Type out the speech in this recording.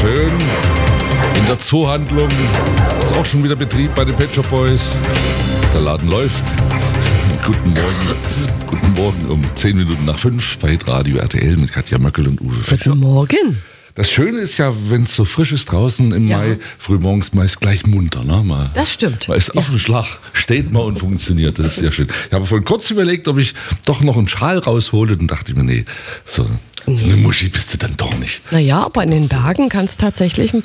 schön. In der Zoohandlung ist auch schon wieder Betrieb bei den Pet Shop Boys. Der Laden läuft. Guten Morgen. Guten Morgen um 10 Minuten nach 5 bei Radio RTL mit Katja Möckel und Uwe Fischer. Guten Morgen. Das Schöne ist ja, wenn es so frisch ist draußen im Mai, frühmorgens meist gleich munter. Ne? Das stimmt. Man ist auf dem Schlag, steht mal und funktioniert. Das ist sehr schön. Ich habe vorhin kurz überlegt, ob ich doch noch einen Schal raushole. Dann dachte ich mir, so eine Muschi bist du dann doch nicht. Naja, aber in den Bergen kann es tatsächlich ein